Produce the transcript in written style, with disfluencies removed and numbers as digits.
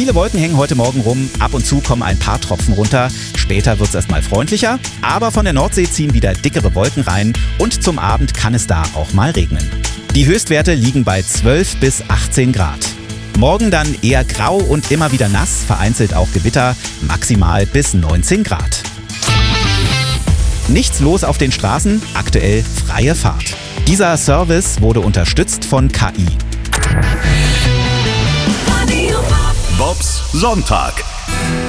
Viele Wolken hängen heute Morgen rum, ab und zu kommen ein paar Tropfen runter. Später wird es erstmal freundlicher, aber von der Nordsee ziehen wieder dickere Wolken rein und zum Abend kann es da auch mal regnen. Die Höchstwerte liegen bei 12 bis 18 Grad. Morgen dann eher grau und immer wieder nass, vereinzelt auch Gewitter, maximal bis 19 Grad. Nichts los auf den Straßen, aktuell freie Fahrt. Dieser Service wurde unterstützt von KI. Bobs Sonntag.